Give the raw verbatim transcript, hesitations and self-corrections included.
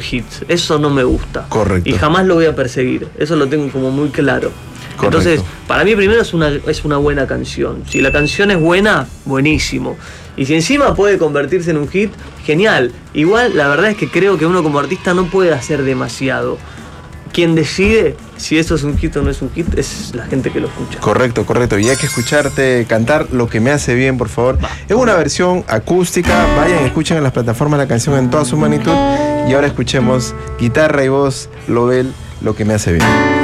hits. Eso no me gusta. Correcto. Y jamás lo voy a perseguir. Eso lo tengo como muy claro. Correcto. Entonces, para mí primero es una, es una buena canción. Si la canción es buena, buenísimo. Y si encima puede convertirse en un hit, genial. Igual, la verdad es que creo que uno como artista no puede hacer demasiado. Quien decide si eso es un hit o no es un hit es la gente que lo escucha. Correcto, correcto. Y hay que escucharte cantar Lo que me hace bien, por favor. Es una versión acústica. Vayan, escuchen en las plataformas la canción en toda su magnitud. Y ahora escuchemos guitarra y voz, Lobel, Lo que me hace bien.